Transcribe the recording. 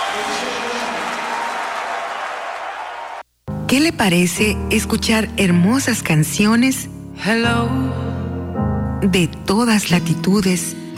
¿Qué le parece escuchar hermosas canciones Hello. de todas latitudes